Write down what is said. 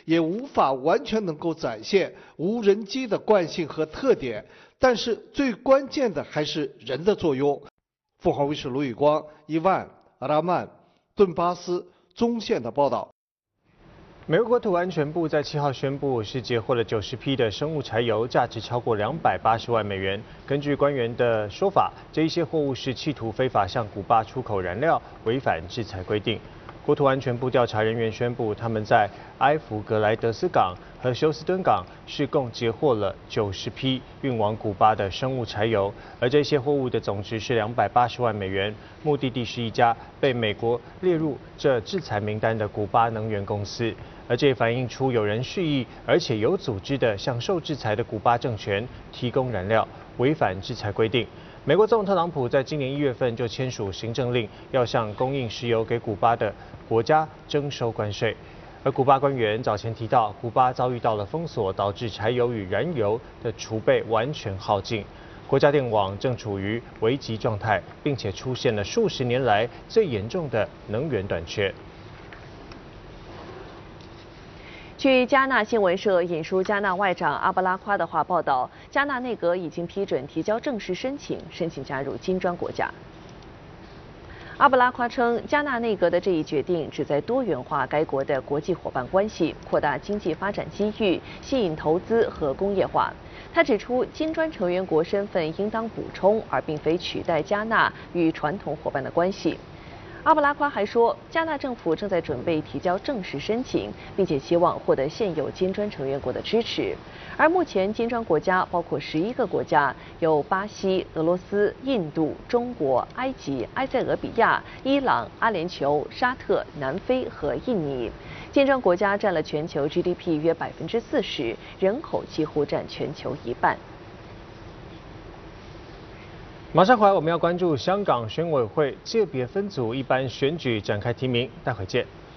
也无法完全能够展现无人机的惯性和特点。但是最关键的还是人的作用。凤凰卫视卢宇光、伊万、阿拉曼、顿巴斯、中线的报道。 美国国土安全部在7号宣布，是截获了90批的生物柴油，价值超过280万美元。根据官员的说法，这一些货物是企图非法向古巴出口燃料，违反制裁规定。国土安全部调查人员宣布，他们在埃弗格莱德斯港和休斯敦港是共截获了90批运往古巴的生物柴油，而这些货物的总值是280万美元，目的地是一家被美国列入这制裁名单的古巴能源公司。而这也反映出有人蓄意而且有组织的向受制裁的古巴政权提供燃料，违反制裁规定。美国总统特朗普在今年1月份就签署行政令，要向供应石油给古巴的国家征收关税。而古巴官员早前提到，古巴遭遇到了封锁，导致柴油与燃油的储备完全耗尽。国家电网正处于危急状态，并且出现了数十年来最严重的能源短缺。 据加纳新闻社引述加纳外长阿布拉夸的话报道，加纳内阁已经批准提交正式申请加入金砖国家。阿布拉夸称，加纳内阁的这一决定旨在多元化该国的国际伙伴关系，扩大经济发展机遇，吸引投资和工业化。他指出，金砖成员国身份应当补充，而并非取代加纳与传统伙伴的关系。阿布拉夸还说，加纳政府正在准备提交正式申请，并且希望获得现有金砖成员国的支持。而目前金砖国家包括11个国家，有巴西、俄罗斯、印度、中国、埃及、埃塞俄比亚、伊朗、阿联酋、沙特、南非和印尼。金砖国家占了全球 GDP 约40%，人口几乎占全球1半。 马上回来，我们要关注香港选委会界别分组一般选举展开提名，待会见。